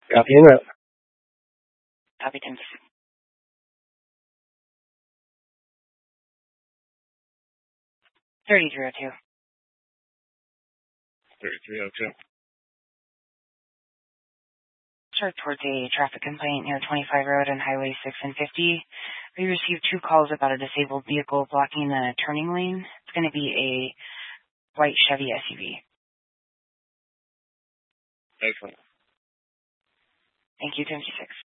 Copy en route. Copy 10. 3302. 3302. Sure, towards a traffic complaint near 25 Road and Highway 6 and 50. We received 2 calls about a disabled vehicle blocking the turning lane. It's going to be a white Chevy SUV. Excellent. Thank you, 10-6.